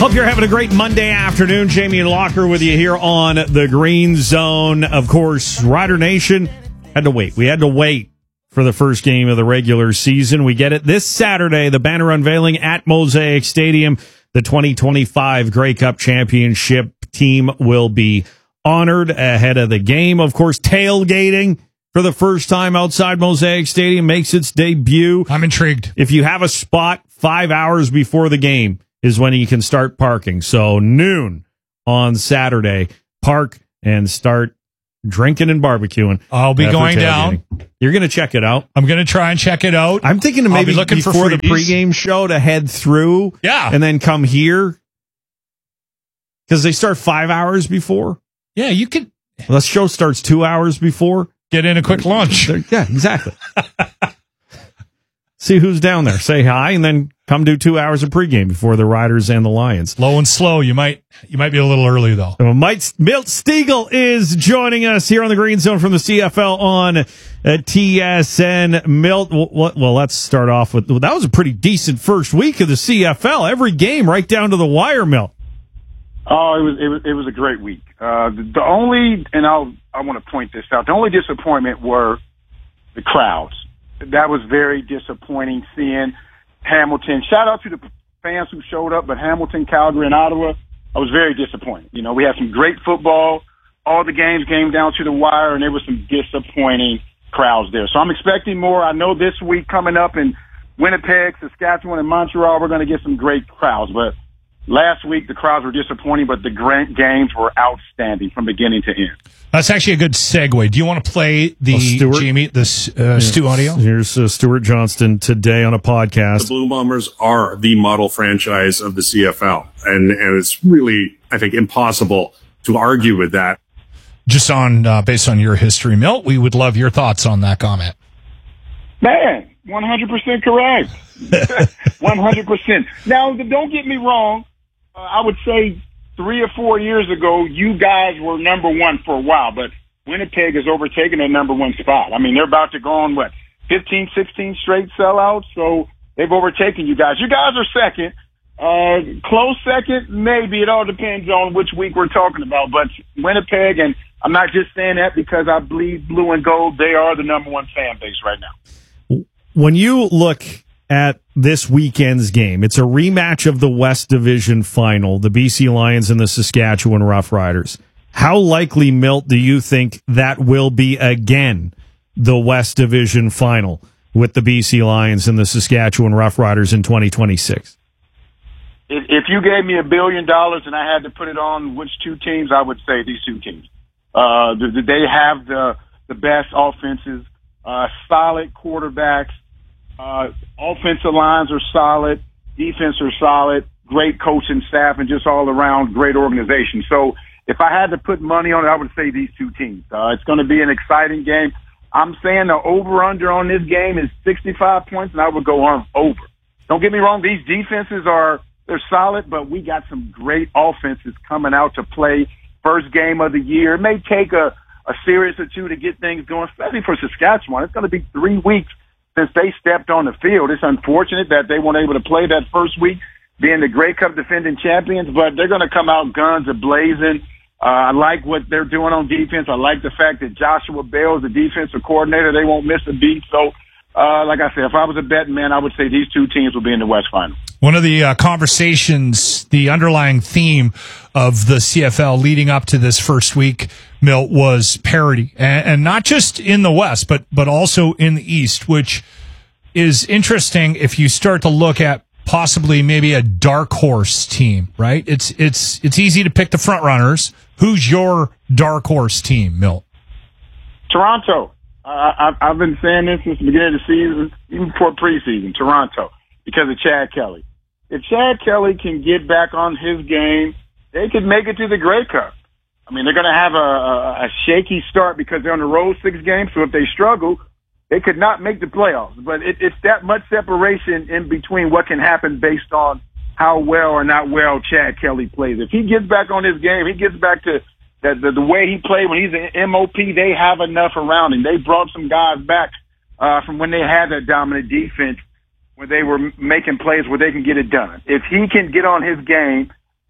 Hope you're having a great Monday afternoon. Jamie and Locker with you here on the Green Zone. Of course, Rider Nation had to wait. We had to wait for the first game of the regular season. We get it this Saturday, the banner unveiling at Mosaic Stadium. The 2025 Grey Cup Championship team will be honored ahead of the game. Of course, tailgating for the first time outside Mosaic Stadium makes its debut. I'm intrigued. If you have a spot 5 hours before the game is when you can start parking. So noon on Saturday, park and start drinking and barbecuing. I'll be going down. You're going to check it out. I'm going to try and check it out. I'm thinking of maybe looking before the pregame show to head through. Yeah. And then come here. Because they start 5 hours before. Yeah, you could. Well, the show starts 2 hours before. Get in a quick lunch. Yeah, exactly. See who's down there. Say hi, and then come do 2 hours of pregame before the Riders and the Lions. Low and slow. You might be a little early, though. Milt Stiegel is joining us here on the Green Zone from the CFL on TSN. Milt, well, let's start off with, that was a pretty decent first week of the CFL. Every game right down to the wire, Milt. Oh, it was a great week. The only, and I want to point this out, the only disappointment were the crowds. That was very disappointing seeing Hamilton. Shout out to the fans who showed up, but Hamilton, Calgary, and Ottawa, I was very disappointed. You know, we had some great football. All the games came down to the wire, and there was some disappointing crowds there. So I'm expecting more. I know this week coming up in Winnipeg, Saskatchewan, and Montreal, we're going to get some great crowds. But last week, the crowds were disappointing, but the games were outstanding from beginning to end. That's actually a good segue. Do you want to play the Stu audio? Here's Stuart Johnston today on a podcast. The Blue Bombers are the model franchise of the CFL, and it's really, I think, impossible to argue with that. Just on based on your history, Milt, we would love your thoughts on that comment. Man, 100% correct. 100%. Now, don't get me wrong. I would say 3 or 4 years ago, you guys were number one for a while, but Winnipeg has overtaken that number one spot. I mean, they're about to go on, 15, 16 straight sellouts, so they've overtaken you guys. You guys are second. Close second, maybe. It all depends on which week we're talking about, but Winnipeg, and I'm not just saying that because I bleed blue and gold, they are the number one fan base right now. When you look at this weekend's game, it's a rematch of the West Division final, the BC Lions and the Saskatchewan Roughriders. How likely, Milt, do you think that will be again the West Division final with the BC Lions and the Saskatchewan Roughriders in 2026? If you gave me $1 billion and I had to put it on which two teams, I would say these two teams. They have the best offenses, solid quarterbacks. Offensive lines are solid, defense are solid, great coaching staff, and just all around great organization. So if I had to put money on it, I would say these two teams. It's going to be an exciting game. I'm saying the over-under on this game is 65 points, and I would go on over. Don't get me wrong, these defenses they're solid, but we got some great offenses coming out to play first game of the year. It may take a series or two to get things going, especially for Saskatchewan. It's going to be 3 weeks since they stepped on the field. It's unfortunate that they weren't able to play that first week, being the Grey Cup defending champions, but they're going to come out guns a-blazing. I like what they're doing on defense. I like the fact that Joshua Bell is the defensive coordinator. They won't miss a beat. So, like I said, if I was a betting man, I would say these two teams will be in the West Final. One of the conversations, the underlying theme of the CFL leading up to this first week, Milt, was parity, and not just in the West, but also in the East, which is interesting if you start to look at possibly maybe a dark horse team, right? It's easy to pick the front runners. Who's your dark horse team, Milt? Toronto. I've been saying this since the beginning of the season, even before preseason. Toronto, because of Chad Kelly. If Chad Kelly can get back on his game, they could make it to the Grey Cup. I mean, they're going to have a shaky start because they're on the road 6 games. So if they struggle, they could not make the playoffs. But it's that much separation in between what can happen based on how well or not well Chad Kelly plays. If he gets back on his game, he gets back to the way he played when he's an MOP, they have enough around him. They brought some guys back from when they had that dominant defense, where they were making plays where they can get it done. If he can get on his game,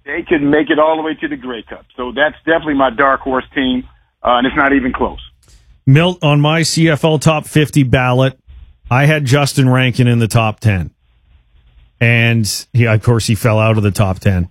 they could make it all the way to the Grey Cup. So that's definitely my dark horse team, and it's not even close. Milt, on my CFL top 50 ballot, I had Justin Rankin in the top 10. And of course, he fell out of the top 10.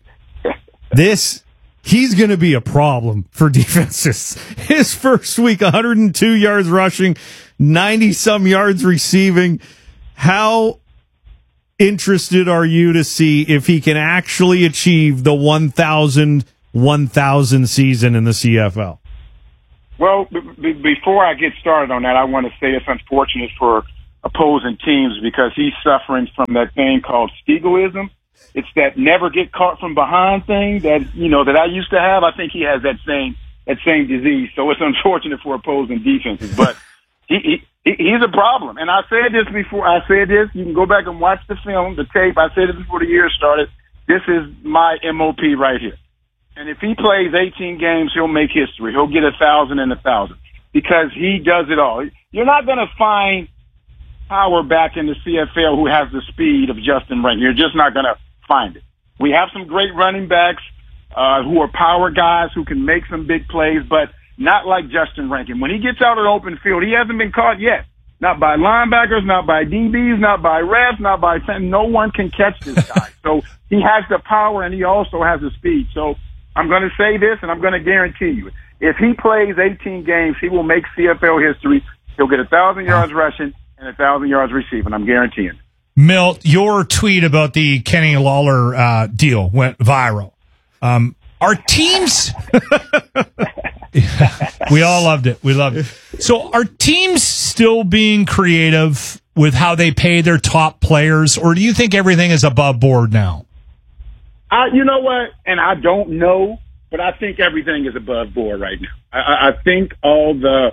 He's going to be a problem for defenses. His first week, 102 yards rushing, 90-some yards receiving. How interested are you to see if he can actually achieve the 1,000 season in the CFL? Well, before I get started on that, I want to say it's unfortunate for opposing teams because he's suffering from that thing called Steagleism. It's that never get caught from behind thing that I used to have. I think he has that same disease. So it's unfortunate for opposing defenses, but he's a problem. And I said this before. You can go back and watch the film, the tape. I said it before the year started. This is my MOP right here. And if he plays 18 games, he'll make history. He'll get 1,000 and 1,000 because he does it all. You're not going to find power back in the CFL who has the speed of Justin Rankin. You're just not going to find it. We have some great running backs who are power guys who can make some big plays, but not like Justin Rankin. When he gets out of the open field, he hasn't been caught yet. Not by linebackers, not by DBs, not by refs, not by – no one can catch this guy. So he has the power and he also has the speed. So I'm going to say this, and I'm going to guarantee you, if he plays 18 games, he will make CFL history. He'll get 1,000 yards rushing and 1,000 yards receiving. I'm guaranteeing it. Milt, your tweet about the Kenny Lawler deal went viral. Our teams, we all loved it. We loved it. So are teams still being creative with how they pay their top players, or do you think everything is above board now? You know what? And I don't know, but I think everything is above board right now. I think all the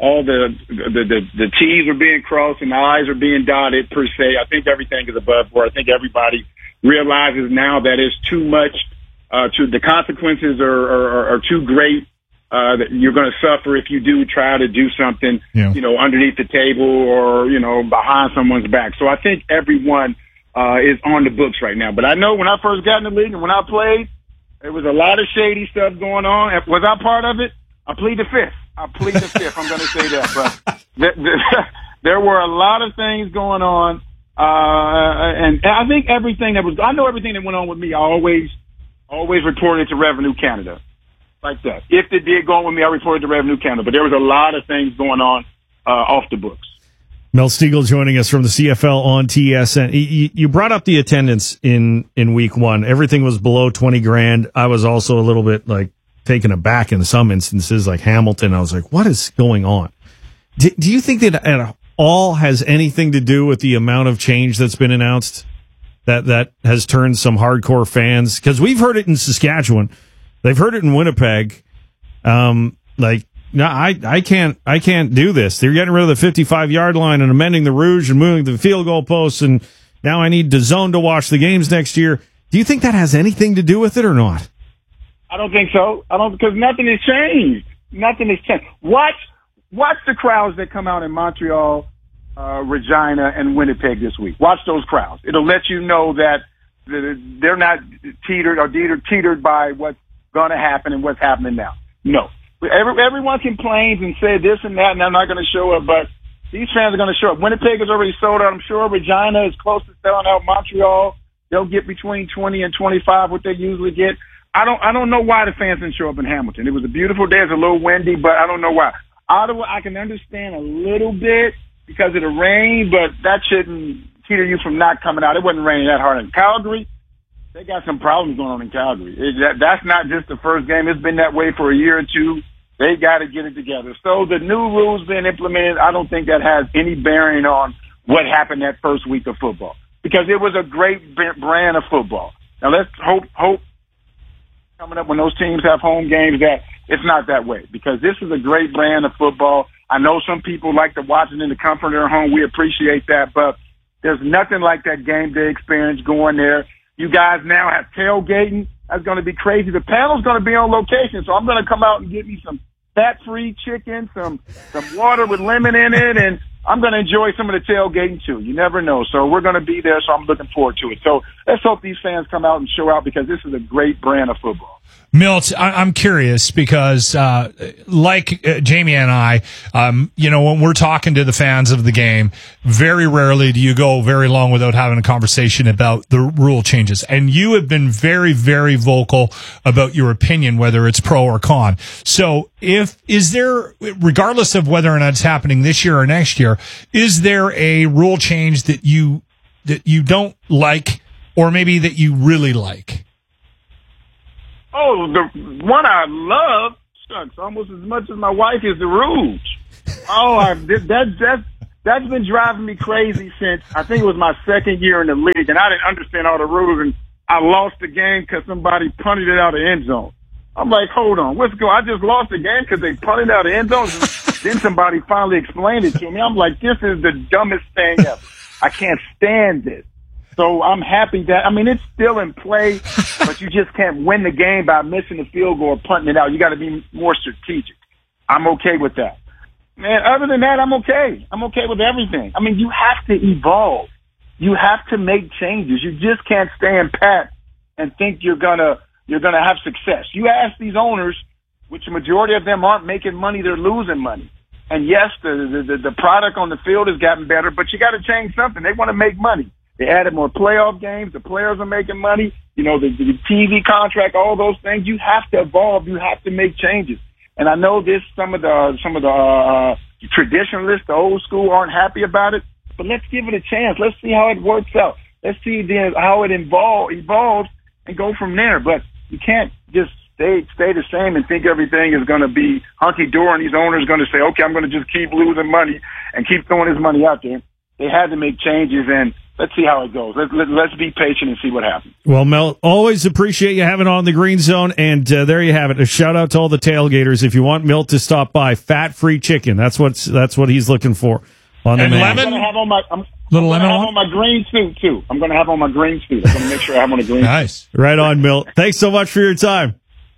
T's are being crossed and the I's are being dotted per se. I think everything is above board. I think everybody realizes now that it's too much. The consequences are too great. That you're going to suffer if you do try to do something, underneath the table or behind someone's back. So I think everyone is on the books right now. But I know when I first got in the league and when I played, there was a lot of shady stuff going on. Was I part of it? I plead the fifth. I'm going to say that. But there were a lot of things going on. And I think I know everything that went on with me. I always reported to Revenue Canada like that. If it did go on with me, I reported to Revenue Canada. But there was a lot of things going on off the books. Mel Stiegel joining us from the CFL on TSN. You brought up the attendance in week one. Everything was below 20 grand. I was also a little bit taken aback in some instances, like Hamilton. I was like, what is going on? Do you think that at all has anything to do with the amount of change that's been announced that has turned some hardcore fans? Because we've heard it in Saskatchewan. They've heard it in Winnipeg. No, I can't do this. They're getting rid of the 55-yard line and amending the Rouge and moving the field goal posts, and now I need DAZN to watch the games next year. Do you think that has anything to do with it or not? I don't think so. Because nothing has changed. Nothing has changed. Watch the crowds that come out in Montreal, Regina, and Winnipeg this week. Watch those crowds. It'll let you know that they're not teetered by what's going to happen and what's happening now. No. Everyone complains and say this and that, and I'm not going to show up, but these fans are going to show up. Winnipeg is already sold out, I'm sure. Regina is close to selling out. Montreal, they'll get between 20 and 25, what they usually get. I don't know why the fans didn't show up in Hamilton. It was a beautiful day. It's a little windy, but I don't know why. Ottawa, I can understand a little bit because of the rain, but that shouldn't teeter you from not coming out. It wasn't raining that hard in Calgary. They got some problems going on in Calgary. That's not just the first game. It's been that way for a year or two. They got to get it together. So the new rules being implemented, I don't think that has any bearing on what happened that first week of football because it was a great brand of football. Now let's hope coming up when those teams have home games that it's not that way because this is a great brand of football. I know some people like to watch it in the comfort of their home. We appreciate that, but there's nothing like that game day experience going there. You guys now have tailgating. That's going to be crazy. The panel's going to be on location, so I'm going to come out and get me some fat-free chicken, some water with lemon in it, and I'm going to enjoy some of the tailgating too. You never know. So we're going to be there. So I'm looking forward to it. So let's hope these fans come out and show out, because this is a great brand of football. Milt, I'm curious because, like Jamie and I, when we're talking to the fans of the game, very rarely do you go very long without having a conversation about the rule changes. And you have been very, very vocal about your opinion, whether it's pro or con. So is there, regardless of whether or not it's happening this year or next year, is there a rule change that you don't like, or maybe that you really like? Oh, the one I love, shucks, almost as much as my wife, is the Rouge. Oh, that's been driving me crazy since I think it was my second year in the league, and I didn't understand all the rules, and I lost the game because somebody punted it out of the end zone. I'm like, hold on, what's going on? I just lost the game because they punted out of the end zone. Then somebody finally explained it to me. I'm like, this is the dumbest thing ever. I can't stand this. So I'm happy that, it's still in play, but you just can't win the game by missing the field goal or punting it out. You got to be more strategic. I'm okay with that. Man, other than that, I'm okay. I'm okay with everything. You have to evolve. You have to make changes. You just can't stand pat and think you're gonna have success. You ask these owners, which the majority of them aren't making money, they're losing money. And yes, the product on the field has gotten better, but you got to change something. They want to make money. They added more playoff games. The players are making money. The TV contract, all those things. You have to evolve. You have to make changes. And I know some of the traditionalists, the old school, aren't happy about it. But let's give it a chance. Let's see how it works out. Let's see how it evolves and go from there. But you can't just stay the same and think everything is going to be hunky-dory, and these owners are going to say, okay, I'm going to just keep losing money and keep throwing his money out there. They had to make changes, and let's see how it goes. Let's be patient and see what happens. Well, Mel, always appreciate you having on the Green Zone, and there you have it. A shout out to all the tailgaters. If you want Milt to stop by, fat-free chicken. That's what he's looking for on the and menu. Lemon. I'm going to have on my lemon on my green suit too. I'm going to have on my green suit. I'm going to make sure I have on a green. Nice. Right on, Milt. Thanks so much for your time.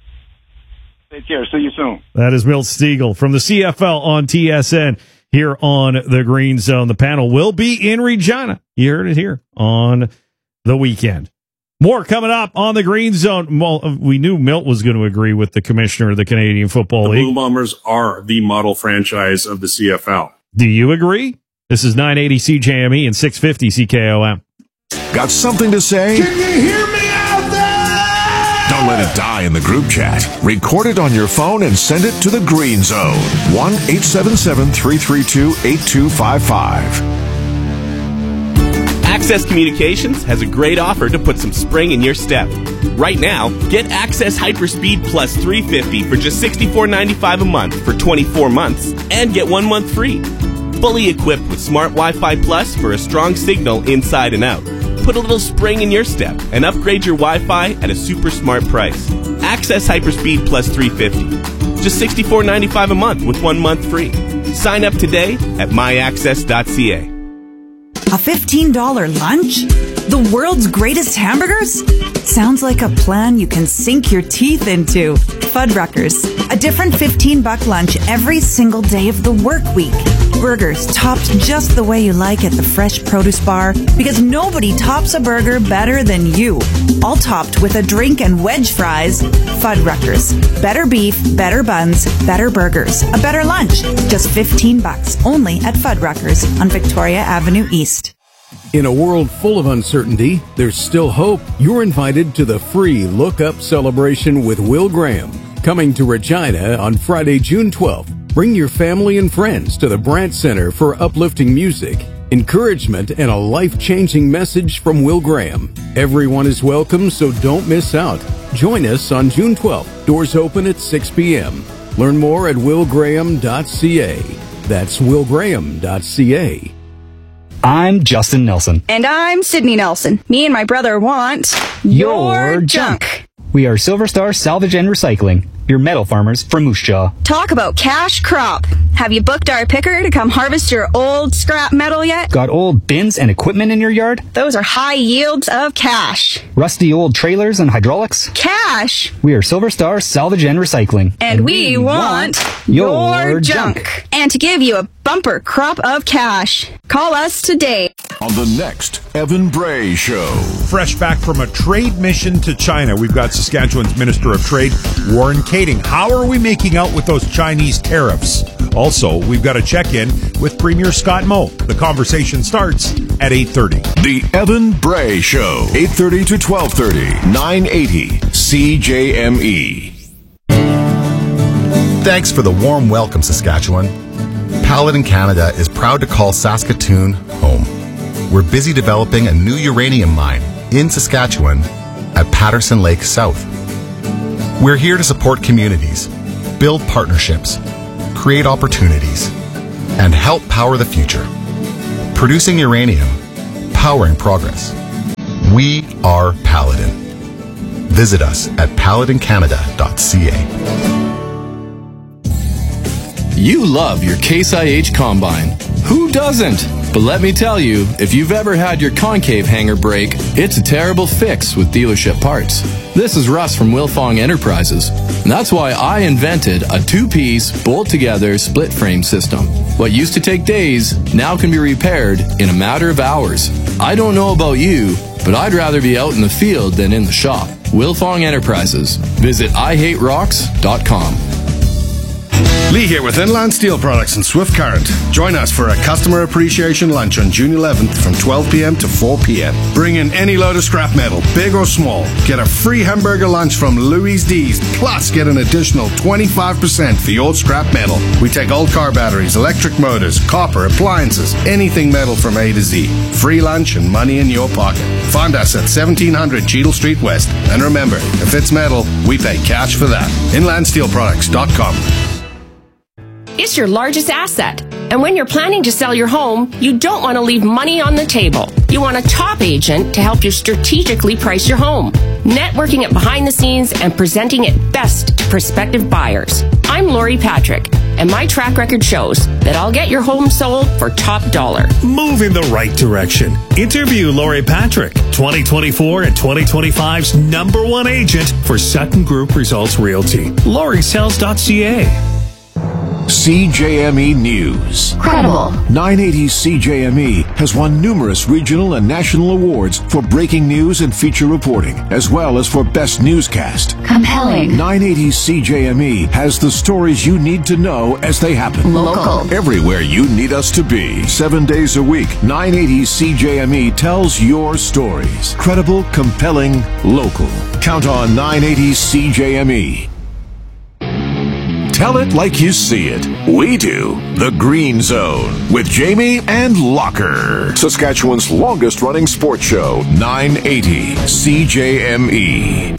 Take care. See you soon. That is Milt Stegall from the CFL on TSN. Here on the Green Zone. The panel will be in Regina. You heard it here on the weekend. More coming up on the Green Zone. Well, we knew Milt was going to agree with the commissioner of the Canadian Football League. The Blue Bombers are the model franchise of the CFL. Do you agree? This is 980 CJME and 650 CKOM. Got something to say? Can you hear me out there? Don't let it die in the group chat. Record it on your phone and send it to the Green Zone. 1-877-332-8255. Access Communications has a great offer to put some spring in your step. Right now, get Access Hyperspeed Plus 350 for just $64.95 a month for 24 months and get 1 month free. Fully equipped with Smart Wi-Fi Plus for a strong signal inside and out. Put a little spring in your step and upgrade your Wi-Fi at a super smart price. Access Hyperspeed Plus 350. Just $64.95 a month with 1 month free. Sign up today at myaccess.ca. A $15 lunch? The world's greatest hamburgers? Sounds like a plan you can sink your teeth into. Fuddruckers. A different $15 lunch every single day of the work week. Burgers topped just the way you like at the Fresh Produce Bar, because nobody tops a burger better than you. All topped with a drink and wedge fries. Fuddruckers. Better beef, better buns, better burgers. A better lunch. Just $15. Only at Fuddruckers on Victoria Avenue East. In a world full of uncertainty, there's still hope. You're invited to the free Look Up celebration with Will Graham, coming to Regina on Friday, June 12th. Bring your family and friends to the Brandt Center for uplifting music, encouragement, and a life-changing message from Will Graham. Everyone is welcome, so don't miss out. Join us on June 12th. Doors open at 6 p.m. Learn more at willgraham.ca. That's willgraham.ca. I'm Justin Nelson. And I'm Sydney Nelson. Me and my brother want your junk. We are Silver Star Salvage and Recycling. your metal farmers from Moose Jaw. Talk about cash crop. Have you booked our picker to come harvest your old scrap metal yet? Got old bins and equipment in your yard? Those are high yields of cash. Rusty old trailers and hydraulics? Cash! We are Silver Star Salvage and Recycling. And we want your junk. And to give you a bumper crop of cash. Call us today. On the next Evan Bray Show. Fresh back from a trade mission to China, we've got Saskatchewan's Minister of Trade, Warren Kading. How are we making out with those Chinese tariffs? Also, we've got a check-in with Premier Scott Moe. The conversation starts at 8:30. The Evan Bray Show, 8:30 to 12:30, 980 CJME. Thanks for the warm welcome, Saskatchewan. Paladin Canada is proud to call Saskatoon home. We're busy developing a new uranium mine in Saskatchewan at Patterson Lake South. We're here to support communities, build partnerships, create opportunities, and help power the future. Producing uranium, powering progress. We are Paladin. Visit us at paladincanada.ca. You love your Case IH Combine. Who doesn't? But let me tell you, if you've ever had your concave hanger break, it's a terrible fix with dealership parts. This is Russ from Wilfong Enterprises. And that's why I invented a two-piece, bolt-together, split-frame system. What used to take days now can be repaired in a matter of hours. I don't know about you, but I'd rather be out in the field than in the shop. Wilfong Enterprises. Visit IHateRocks.com. Lee here with Inland Steel Products and Swift Current. Join us for a customer appreciation lunch on June 11th from 12 p.m. to 4 p.m. Bring in any load of scrap metal, big or small. Get a free hamburger lunch from Louis D's, plus get an additional 25% for your scrap metal. We take old car batteries, electric motors, copper, appliances, anything metal from A to Z. Free lunch and money in your pocket. Find us at 1700 Cheadle Street West. And remember, if it's metal, we pay cash for that. InlandSteelProducts.com. It's your largest asset. And when you're planning to sell your home, you don't want to leave money on the table. You want a top agent to help you strategically price your home, networking it behind the scenes and presenting it best to prospective buyers. I'm Lori Patrick, and my track record shows that I'll get your home sold for top dollar. Move in the right direction. Interview Lori Patrick, 2024 and 2025's #1 agent for Sutton Group Results Realty. LoriSells.ca. CJME News. Credible. 980 CJME has won numerous regional and national awards for breaking news and feature reporting, as well as for best newscast. Compelling. 980 CJME has the stories you need to know as they happen. Local. Everywhere you need us to be. 7 days a week, 980 CJME tells your stories. Credible, compelling, local. Count on 980 CJME. Tell it like you see it. We do. The Green Zone with Jamie and Locker. Saskatchewan's longest running sports show, 980 CJME.